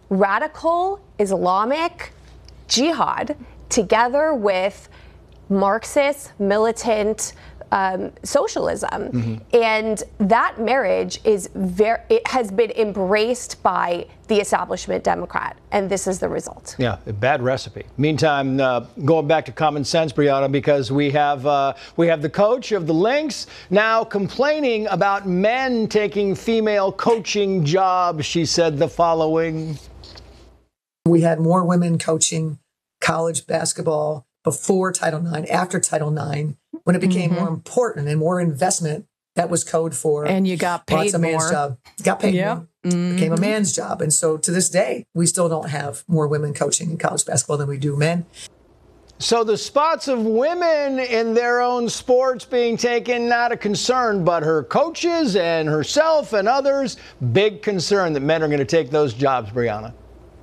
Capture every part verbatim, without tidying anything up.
radical Islamic jihad together with Marxist militant um, socialism. Mm-hmm. And that marriage is very, it has been embraced by the establishment Democrat, and this is the result. Yeah, a bad recipe. Meantime, uh, going back to common sense, Brianna, because we have uh, we have the coach of the Lynx now complaining about men taking female coaching jobs. She said the following. We had more women coaching college basketball before Title nine, after Title nine, when it became mm-hmm. more important and more investment. That was code for. And you got paid lots of man's more. Job. Got paid yep. more. Mm-hmm. Became a man's job. And so to this day, we still don't have more women coaching in college basketball than we do men. So the spots of women in their own sports being taken, not a concern, but her coaches and herself and others, big concern that men are going to take those jobs, Brianna.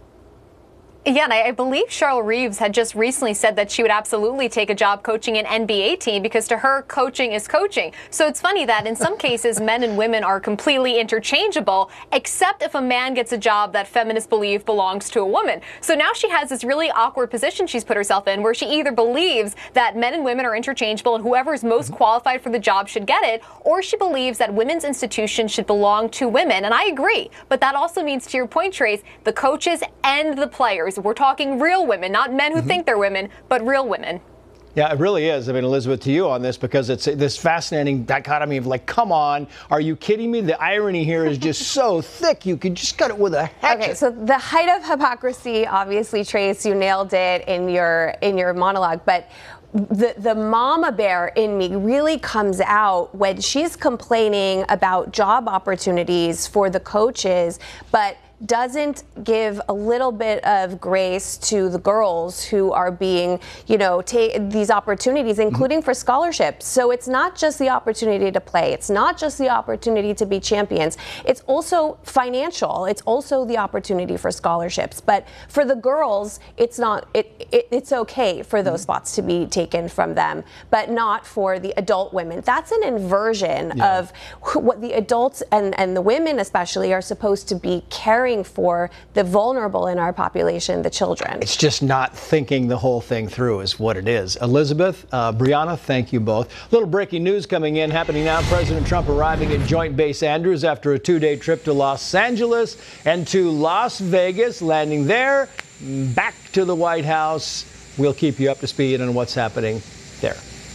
Yeah, and I, I believe Cheryl Reeves had just recently said that she would absolutely take a job coaching an N B A team because to her, coaching is coaching. So it's funny that in some cases, men and women are completely interchangeable, except if a man gets a job that feminists believe belongs to a woman. So now she has this really awkward position she's put herself in where she either believes that men and women are interchangeable and whoever is most qualified for the job should get it, or she believes that women's institutions should belong to women. And I agree. But that also means, to your point, Trace, the coaches and the players. We're talking real women, not men who mm-hmm. think they're women, but real women. Yeah, it really is. I mean, Elizabeth, to you on this, because it's this fascinating dichotomy of like, come on, are you kidding me? The irony here is just so thick, you could just cut it with a hatchet. Okay, so the height of hypocrisy, obviously, Trace, you nailed it in your in your monologue, but the the mama bear in me really comes out when she's complaining about job opportunities for the coaches, but doesn't give a little bit of grace to the girls who are being, you know, take these opportunities, including mm-hmm. for scholarships. So it's not just the opportunity to play. It's not just the opportunity to be champions. It's also financial. It's also the opportunity for scholarships. But for the girls, it's not, it, it it's okay for those mm-hmm. spots to be taken from them, but not for the adult women. That's an inversion yeah. of what the adults and, and the women especially are supposed to be carrying for the vulnerable in our population, the children. It's just not thinking the whole thing through is what it is. Elizabeth, uh, Brianna, thank you both. Little breaking news coming in, happening now. President Trump arriving at Joint Base Andrews after a two-day trip to Los Angeles and to Las Vegas, landing there, back to the White House. We'll keep you up to speed on what's happening there.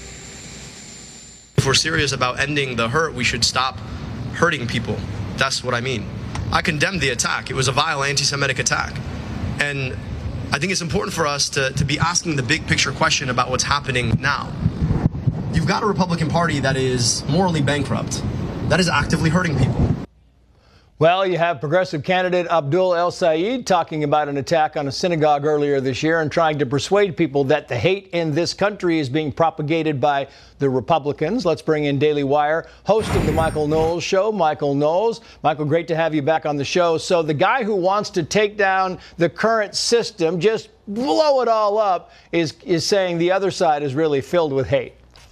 If we're serious about ending the hurt, we should stop hurting people. That's what I mean. I condemned the attack. It was a vile anti-Semitic attack. And I think it's important for us to, to be asking the big picture question about what's happening now. You've got a Republican Party that is morally bankrupt, that is actively hurting people. Well, you have progressive candidate Abdul El Sayed talking about an attack on a synagogue earlier this year and trying to persuade people that the hate in this country is being propagated by the Republicans. Let's bring in Daily Wire, host of the Michael Knowles Show, Michael Knowles. Michael, great to have you back on the show. So the guy who wants to take down the current system, just blow it all up, is, is saying the other side is really filled with hate.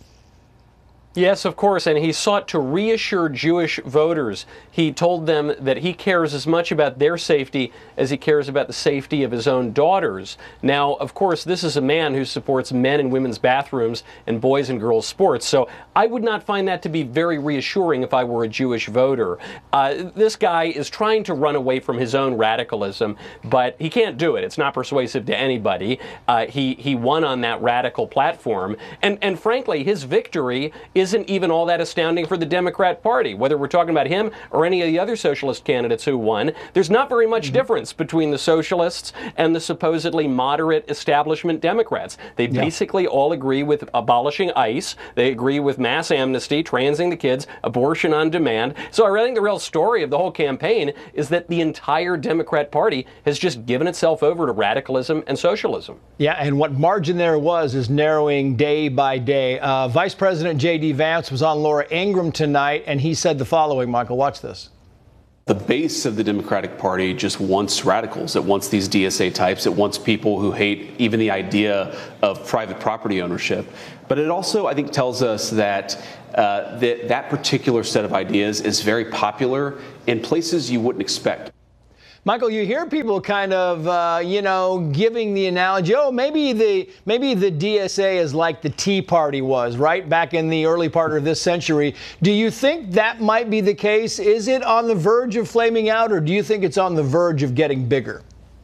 Yes, of course, and he sought to reassure Jewish voters. He told them that he cares as much about their safety as he cares about the safety of his own daughters. Now, of course, this is a man who supports men and women's bathrooms and boys and girls sports, so I would not find that to be very reassuring if I were a Jewish voter. Uh, this guy is trying to run away from his own radicalism, but he can't do it. It's not persuasive to anybody. Uh, he, he won on that radical platform, and, and frankly, his victory is isn't even all that astounding for the Democrat Party. Whether we're talking about him or any of the other socialist candidates who won, there's not very much mm-hmm. difference between the socialists and the supposedly moderate establishment Democrats. They yeah. basically all agree with abolishing ICE. They agree with mass amnesty, transing the kids, abortion on demand. So I think the real story of the whole campaign is that the entire Democrat Party has just given itself over to radicalism and socialism. Yeah, and what margin there was is narrowing day by day. Uh, Vice President J D Vance was on Laura Ingraham tonight, and he said the following. Michael, watch this. The base of the Democratic Party just wants radicals. It wants these D S A types. It wants people who hate even the idea of private property ownership. But it also, I think, tells us that uh, that, that particular set of ideas is very popular in places you wouldn't expect. Michael, you hear people kind of, uh, you know, giving the analogy, oh, maybe the maybe the D S A is like the Tea Party was, right, back in the early part of this century. Do you think that might be the case? Is it on the verge of flaming out, or do you think it's on the verge of getting bigger?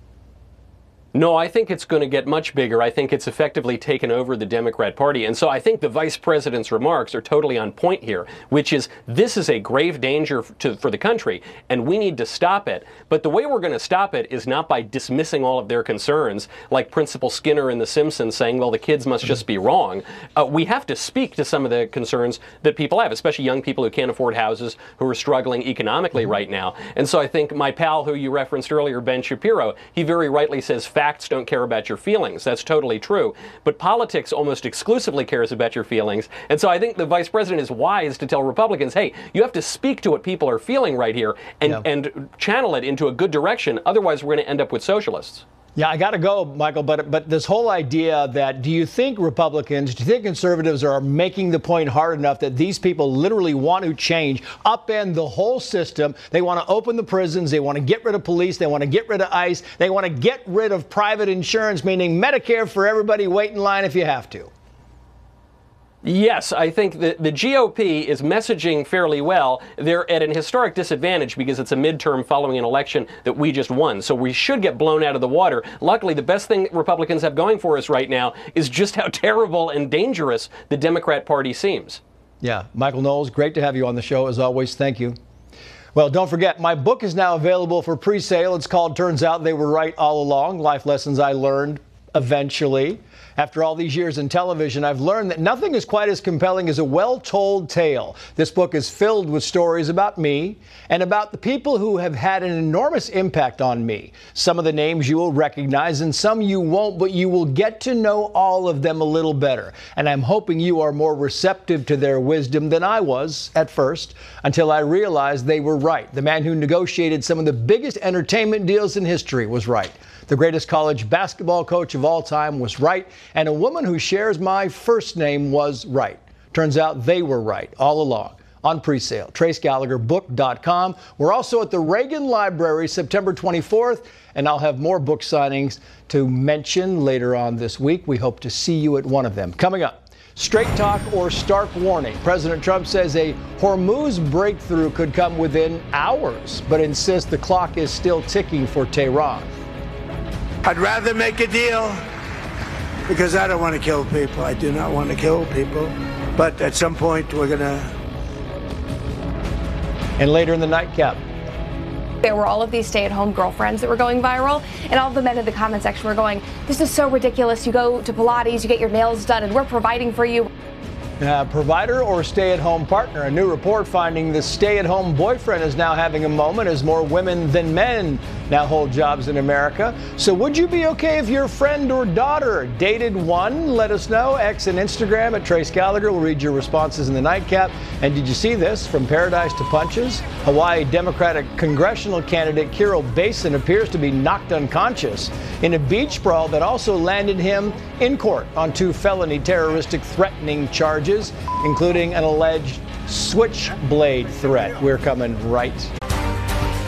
No, I think it's going to get much bigger. I think it's effectively taken over the Democrat Party. And so I think the vice president's remarks are totally on point here, which is this is a grave danger to, for the country, and we need to stop it. But the way we're going to stop it is not by dismissing all of their concerns, like Principal Skinner in The Simpsons saying, well, the kids must just be wrong. Uh, we have to speak to some of the concerns that people have, especially young people who can't afford houses, who are struggling economically right now. And so I think my pal who you referenced earlier, Ben Shapiro, he very rightly says, facts don't care about your feelings. That's totally true. But politics almost exclusively cares about your feelings. And so I think the vice president is wise to tell Republicans, hey, you have to speak to what people are feeling right here and, yeah. and channel it into a good direction. Otherwise, we're going to end up with socialists. Yeah, I got to go, Michael, but but this whole idea that do you think Republicans, do you think conservatives are making the point hard enough that these people literally want to change, upend the whole system? They want to open the prisons. They want to get rid of police. They want to get rid of ICE. They want to get rid of private insurance, meaning Medicare for everybody. Wait in line if you have to. Yes, I think that the G O P is messaging fairly well. They're at an historic disadvantage because it's a midterm following an election that we just won. So we should get blown out of the water. Luckily, the best thing Republicans have going for us right now is just how terrible and dangerous the Democrat Party seems. Yeah, Michael Knowles, great to have you on the show as always. Thank you. Well, don't forget, my book is now available for pre-sale. It's called Turns Out They Were Right All Along, Life Lessons I Learned Eventually. After all these years in television, I've learned that nothing is quite as compelling as a well-told tale. This book is filled with stories about me and about the people who have had an enormous impact on me. Some of the names you will recognize and some you won't, but you will get to know all of them a little better. And I'm hoping you are more receptive to their wisdom than I was at first, until I realized they were right. The man who negotiated some of the biggest entertainment deals in history was right. The greatest college basketball coach of all time was right, and a woman who shares my first name was right. Turns out they were right all along. On pre-sale, Trace Gallagher Book dot com. We're also at the Reagan Library September twenty-fourth, and I'll have more book signings to mention later on this week. We hope to see you at one of them. Coming up, straight talk or stark warning. President Trump says a Hormuz breakthrough could come within hours, but insists the clock is still ticking for Tehran. I'd rather make a deal because I don't want to kill people. I do not want to kill people. But at some point, we're going to. And later in the nightcap. There were all of these stay-at-home girlfriends that were going viral, and all the men in the comment section were going, this is so ridiculous. You go to Pilates, you get your nails done, and we're providing for you. Uh, provider or stay-at-home partner? A new report finding the stay-at-home boyfriend is now having a moment as more women than men now hold jobs in America. So would you be okay if your friend or daughter dated one? Let us know. X and Instagram at Trace Gallagher. We'll read your responses in the nightcap. And did you see this? From paradise to punches, Hawaii Democratic congressional candidate Kirill Basin appears to be knocked unconscious in a beach brawl that also landed him in court on two felony terroristic threatening charges, including an alleged switchblade threat. We're coming right